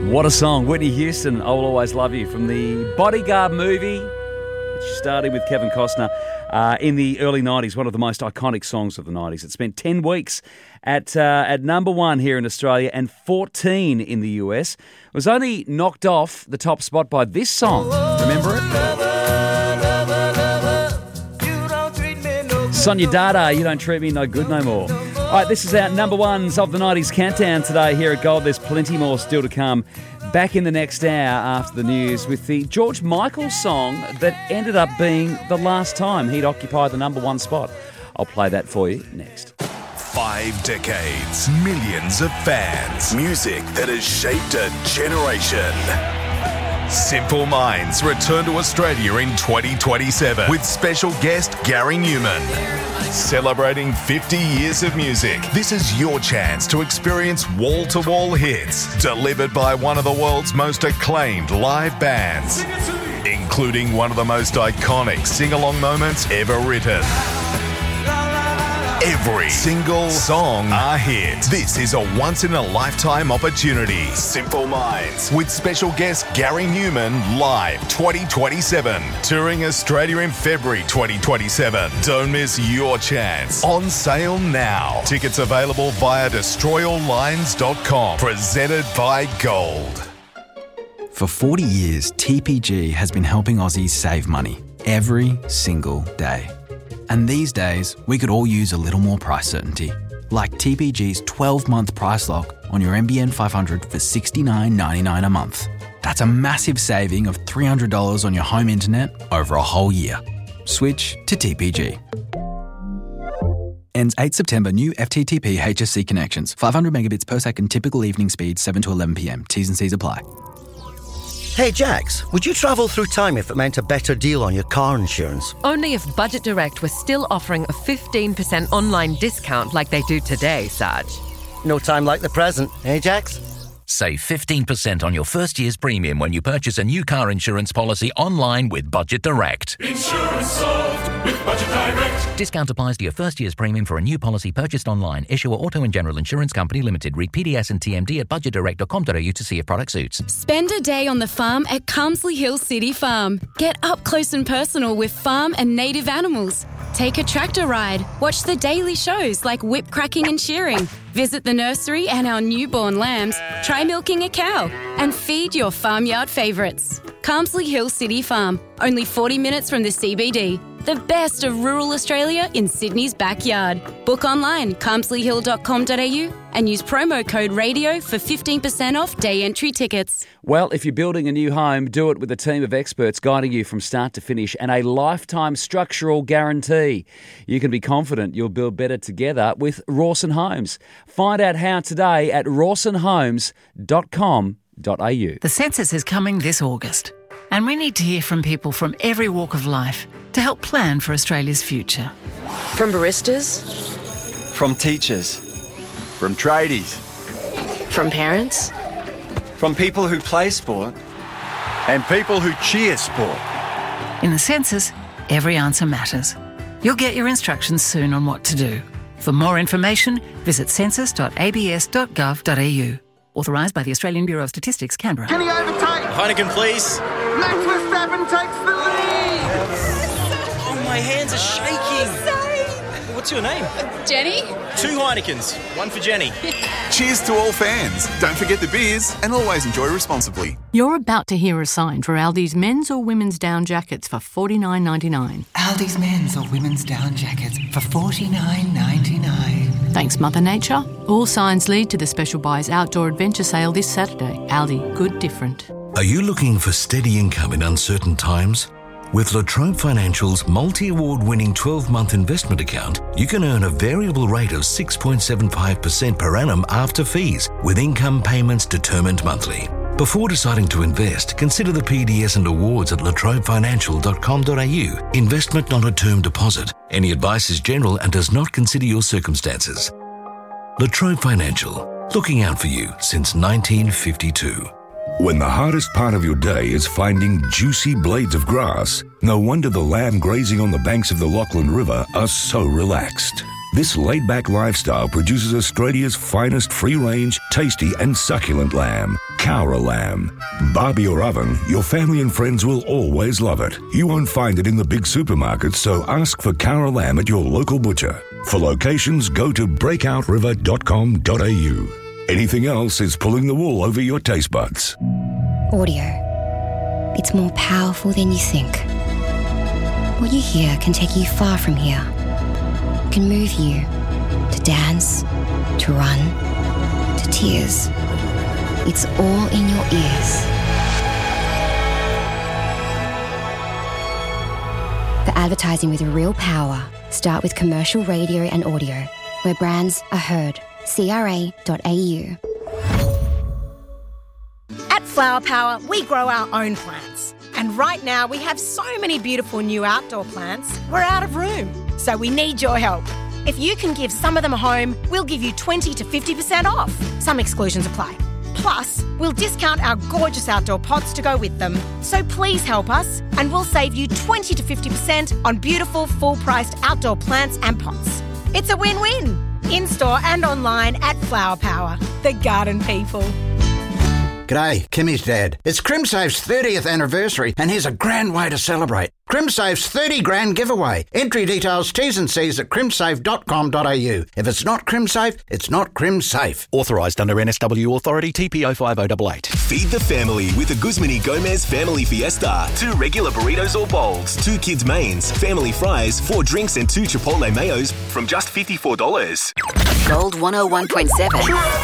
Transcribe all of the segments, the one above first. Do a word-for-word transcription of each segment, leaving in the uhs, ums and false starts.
What a song. Whitney Houston, I Will Always Love You, from the Bodyguard movie, which started with Kevin Costner uh, in the early nineties, one of the most iconic songs of the nineties. It spent ten weeks at uh, at number one here in Australia and fourteen in the U S. It was only knocked off the top spot by this song. Remember it? Sonia Dada, You Don't Treat Me No Good No More. All right, this is our number ones of the nineties countdown today here at Gold. There's plenty more still to come. Back in the next hour after the news with the George Michael song that ended up being the last time he'd occupy the number one spot. I'll play that for you next. Five decades, millions of fans, music that has shaped a generation. Simple Minds return to Australia in twenty twenty-seven with special guest Gary Newman. Celebrating fifty years of music, this is your chance to experience wall-to-wall hits delivered by one of the world's most acclaimed live bands, including one of the most iconic sing-along moments ever written. Every single song a hit. This is a once-in-a-lifetime opportunity. Simple Minds with special guest Gary Newman live twenty twenty-seven. Touring Australia in February twenty twenty-seven. Don't miss your chance. On sale now. Tickets available via destroy all lines dot com. Presented by Gold. For forty years, T P G has been helping Aussies save money every single day. And these days, we could all use a little more price certainty. Like T P G's twelve-month price lock on your N B N five hundred for sixty-nine ninety-nine a month. That's a massive saving of three hundred dollars on your home internet over a whole year. Switch to T P G. Ends eighth September. New F T T P H S C connections. five hundred megabits per second. Typical evening speed seven to eleven p.m. T's and C's apply. Hey Jax, would you travel through time if it meant a better deal on your car insurance? Only if Budget Direct was still offering a fifteen percent online discount like they do today, Sarge. No time like the present, eh Jax? Save fifteen percent on your first year's premium when you purchase a new car insurance policy online with Budget Direct. Insurance solved with Budget Direct. Discount applies to your first year's premium for a new policy purchased online. Issuer Auto and General Insurance Company Limited. Read P D S and T M D at budget direct dot com dot a u to see if product suits. Spend a day on the farm at Carmsley Hill City Farm. Get up close and personal with farm and native animals. Take a tractor ride. Watch the daily shows like whip cracking and shearing. Visit the nursery and our newborn lambs. Try milking a cow. And feed your farmyard favourites. Carmsley Hill City Farm. Only forty minutes from the C B D. The best of rural Australia in Sydney's backyard. Book online, carmsley hill dot com dot a u and use promo code RADIO for fifteen percent off day entry tickets. Well, if you're building a new home, do it with a team of experts guiding you from start to finish and a lifetime structural guarantee. You can be confident you'll build better together with Rawson Homes. Find out how today at rawson homes dot com dot a u. The census is coming this August, and we need to hear from people from every walk of life to help plan for Australia's future. From baristas, from teachers, from tradies, from parents, from people who play sport and people who cheer sport. In the census, every answer matters. You'll get your instructions soon on what to do. For more information, visit census dot a b s dot gov dot a u. Authorised by the Australian Bureau of Statistics, Canberra. Can he overtake? Heineken, please. Max Verstappen takes the lead. Oh, my hands are shaking. Sorry. What's your name? Jenny. Two Heinekens. One for Jenny. Cheers to all fans. Don't forget the beers and always enjoy responsibly. You're about to hear a sign for Aldi's men's or women's down jackets for forty-nine ninety-nine. Aldi's men's or women's down jackets for forty-nine ninety-nine. Thanks, Mother Nature. All signs lead to the Special Buys Outdoor Adventure Sale this Saturday. Aldi, good different. Are you looking for steady income in uncertain times? With La Trobe Financial's multi-award winning twelve-month investment account, you can earn a variable rate of six point seven five percent per annum after fees, with income payments determined monthly. Before deciding to invest, consider the P D S and awards at la trobe financial dot com dot a u. Investment not a term deposit. Any advice is general and does not consider your circumstances. La Trobe Financial, looking out for you since nineteen fifty-two. When the hardest part of your day is finding juicy blades of grass, no wonder the lamb grazing on the banks of the Lachlan River are so relaxed. This laid-back lifestyle produces Australia's finest free-range, tasty and succulent lamb, Cowra lamb. Barbie or oven, your family and friends will always love it. You won't find it in the big supermarkets, so ask for Cowra lamb at your local butcher. For locations, go to breakout river dot com dot a u. Anything else is pulling the wool over your taste buds. Audio. It's more powerful than you think. What you hear can take you far from here. It can move you to dance, to run, to tears. It's all in your ears. For advertising with real power, start with commercial radio and audio, where brands are heard. C R A dot A U. At Flower Power, we grow our own plants. And right now, we have so many beautiful new outdoor plants, we're out of room. So we need your help. If you can give some of them a home, we'll give you twenty to fifty percent off. Some exclusions apply. Plus, we'll discount our gorgeous outdoor pots to go with them. So please help us, and we'll save you twenty to fifty percent on beautiful, full-priced outdoor plants and pots. It's a win-win. In-store and online at Flower Power, the garden people. G'day, Kimmy's dad. It's CrimSafe's thirtieth anniversary, and here's a grand way to celebrate. CrimSafe's thirty grand giveaway. Entry details, T's and C's at crimsafe dot com dot a u. If it's not CrimSafe, it's not CrimSafe. Authorised under N S W Authority T P O five oh eight eight. Feed the family with a Guzmini Gomez Family Fiesta. Two regular burritos or bowls, two kids' mains, family fries, four drinks and two Chipotle mayos from just fifty-four dollars. Gold one oh one point seven.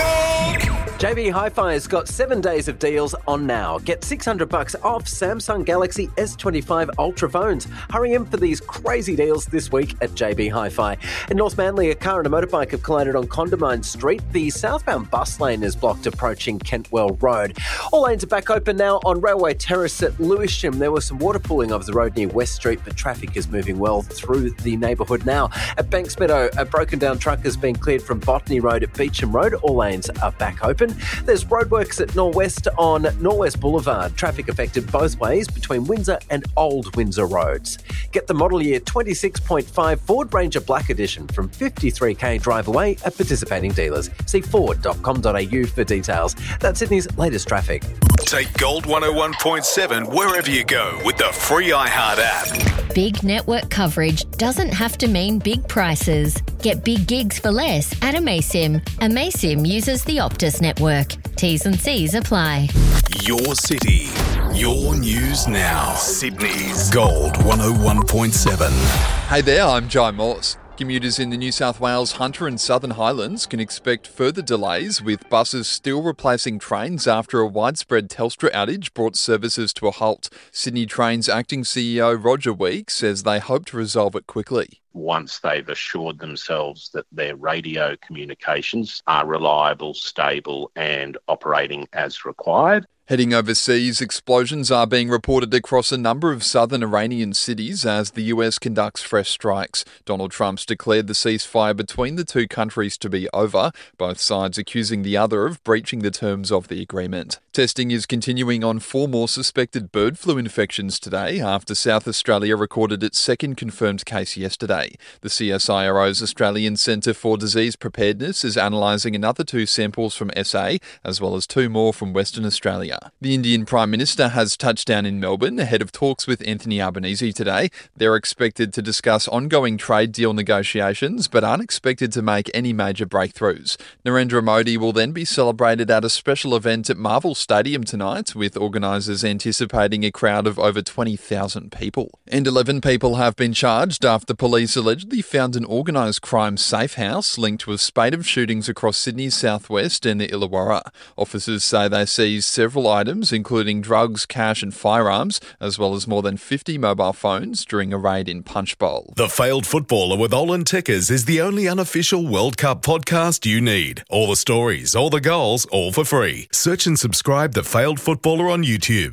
J B Hi-Fi has got seven days of deals on now. Get six hundred bucks off Samsung Galaxy S twenty-five Ultra phones. Hurry in for these crazy deals this week at J B Hi-Fi. In North Manly, a car and a motorbike have collided on Condamine Street. The southbound bus lane is blocked approaching Kentwell Road. All lanes are back open now on Railway Terrace at Lewisham. There was some water pooling of the road near West Street, but traffic is moving well through the neighbourhood now. At Banks Meadow, a broken down truck has been cleared from Botany Road at Beecham Road. All lanes are back open. There's roadworks at Norwest on Norwest Boulevard. Traffic affected both ways between Windsor and Old Windsor Roads. Get the model year twenty-six point five Ford Ranger Black Edition from fifty-three k drive away at participating dealers. See ford dot com dot a u for details. That's Sydney's latest traffic. Take Gold one oh one point seven wherever you go with the free iHeart app. Big network coverage doesn't have to mean big prices. Get big gigs for less at Amaysim. Amaysim uses the Optus network. T's and C's apply. Your city, your news now. Sydney's Gold one oh one point seven. Hey there, I'm Jai Morse. Commuters in the New South Wales Hunter and Southern Highlands can expect further delays, with buses still replacing trains after a widespread Telstra outage brought services to a halt. Sydney Trains acting C E O Roger Weeks says they hope to resolve it quickly. Once they've assured themselves that their radio communications are reliable, stable and operating as required. Heading overseas, explosions are being reported across a number of southern Iranian cities as the U S conducts fresh strikes. Donald Trump's declared the ceasefire between the two countries to be over, both sides accusing the other of breaching the terms of the agreement. Testing is continuing on four more suspected bird flu infections today after South Australia recorded its second confirmed case yesterday. The C S I R O's Australian Centre for Disease Preparedness is analysing another two samples from S A, as well as two more from Western Australia. The Indian Prime Minister has touched down in Melbourne ahead of talks with Anthony Albanese today. They're expected to discuss ongoing trade deal negotiations, but aren't expected to make any major breakthroughs. Narendra Modi will then be celebrated at a special event at Marvel Stadium tonight, with organisers anticipating a crowd of over twenty thousand people. And eleven people have been charged after police allegedly found an organised crime safe house linked to a spate of shootings across Sydney's southwest and the Illawarra. Officers say they seized several items, including drugs, cash and firearms, as well as more than fifty mobile phones during a raid in Punchbowl. The Failed Footballer with Olin Tickers is the only unofficial World Cup podcast you need. All the stories, all the goals, all for free. Search and subscribe The Failed Footballer on YouTube.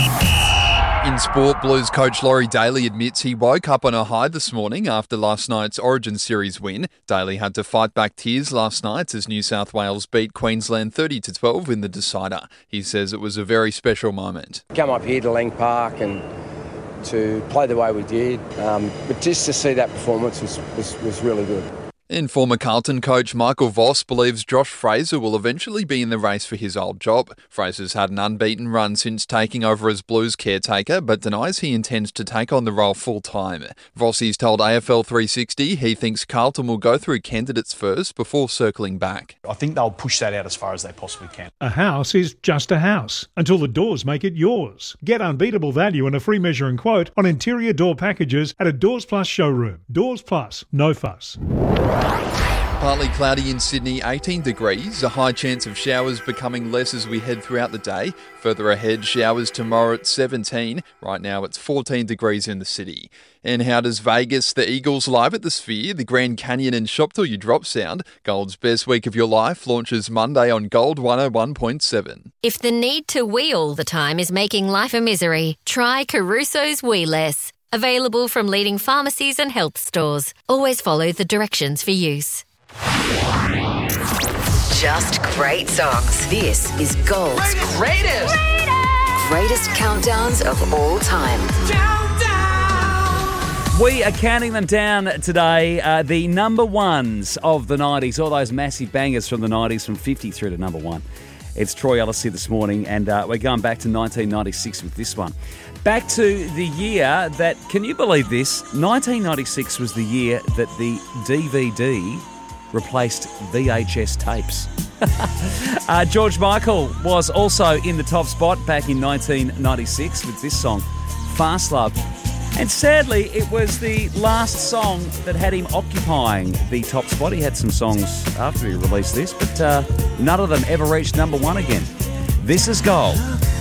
In sport, Blues coach Laurie Daly admits he woke up on a high this morning after last night's Origin Series win. Daly had to fight back tears last night as New South Wales beat Queensland thirty to twelve in the decider. He says it was a very special moment. Come up here to Lang Park and to play the way we did, um, but just to see that performance was, was, was really good. And former Carlton coach Michael Voss believes Josh Fraser will eventually be in the race for his old job. Fraser's had an unbeaten run since taking over as Blues caretaker, but denies he intends to take on the role full-time. Vossi's told A F L three sixty he thinks Carlton will go through candidates first before circling back. I think they'll push that out as far as they possibly can. A house is just a house until the doors make it yours. Get unbeatable value and a free measure and quote on interior door packages at a Doors Plus showroom. Doors Plus, no fuss. Partly cloudy in Sydney, eighteen degrees. A high chance of showers becoming less as we head throughout the day. Further ahead, showers tomorrow at seventeen. Right now it's fourteen degrees in the city. And how does Vegas, the Eagles live at the Sphere, the Grand Canyon and Shop Till You Drop sound? Gold's Best Week of Your Life launches Monday on Gold one oh one point seven. If the need to wee all the time is making life a misery, try Caruso's Wee Less. Available from leading pharmacies and health stores. Always follow the directions for use. Just great songs. This is Gold's Greatest, greatest, greatest countdowns of all time. We are counting them down today. Uh, the number ones of the nineties, all those massive bangers from the nineties, from fifty through to number one. It's Troy Ellis here this morning, and uh, we're going back to nineteen ninety-six with this one. Back to the year that, can you believe this? nineteen ninety-six was the year that the D V D replaced V H S tapes. uh, George Michael was also in the top spot back in nineteen ninety-six with this song, Fast Love. And sadly, it was the last song that had him occupying the top spot. He had some songs after he released this, but uh, none of them ever reached number one again. This is Gold.